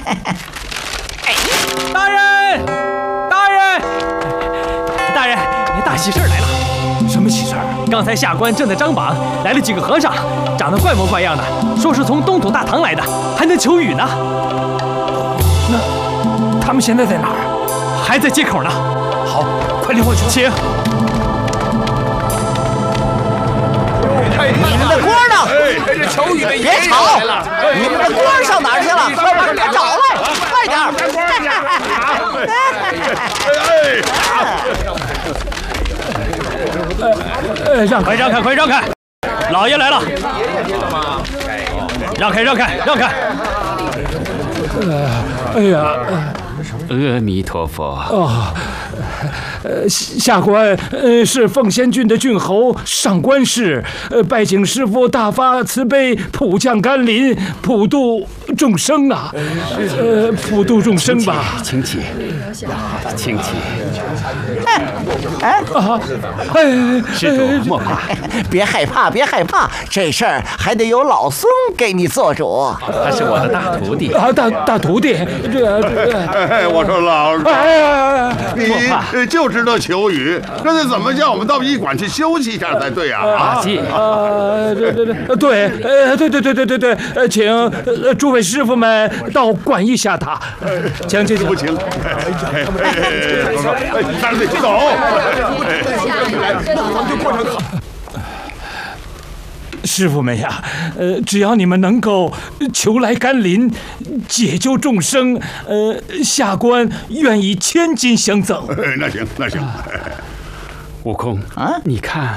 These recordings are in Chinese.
大人，大人，大人，大喜事来了！ 什么喜事？ 刚才下官正在张榜，来了几个和尚，长得怪模怪样的，说是从东土大唐来的，还能求雨呢。 那他们现在在哪儿？ 还在街口呢。 好，快领我去。 请。 你们的官呢？ 这求雨的别吵！你们的官上哪儿去了？快找来，快点！ 让开，让开，快让开！老爷来了！让开，让开，让开！ 哎呀， 阿弥陀佛。 哦，下官是奉仙郡的郡侯上官氏，拜请师父大发慈悲，普降甘霖，普度众生啊！普度众生吧。 请起，请起。施主莫怕， 别害怕，别害怕，这事儿还得由老孙给你做主。 他是我的大徒弟啊，大徒弟， 我说老师，你就知道求雨，那得怎么叫我们到驿馆去休息一下才对啊？ 八戒， 对，请诸位师傅们到馆驿下榻。请， 不行，咱得走。 师傅们呀，只要你们能够求来甘霖，解救众生，下官愿意千金相赠。 那行，那行。 悟空啊，你看。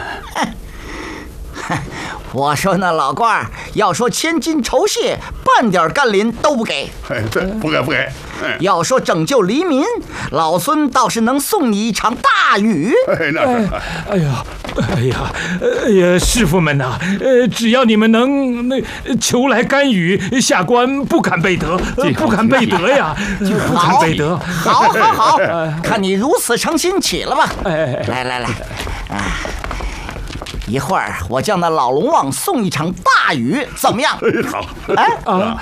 我说那老官儿，要说千金酬谢，半点甘霖都不给。 对，不给，不给。 要说拯救黎民，老孙倒是能送你一场大雨。 哎呀，师傅们呐，只要你们能求来甘雨，下官不敢背德，不敢背德呀，不敢背德。 好，看你如此诚心，起了吧。来，一会儿我叫那老龙王送一场大雨，怎么样？ 好。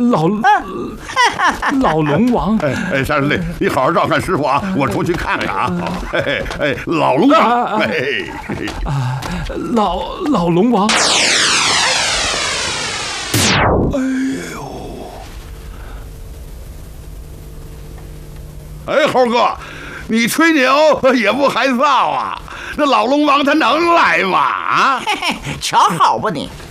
老龙王。 山水，你好好照看师傅啊，我出去看看啊。老龙王。 老龙王。 猴哥，你吹牛也不害臊啊！那老龙王他能来吗？ 瞧好吧你。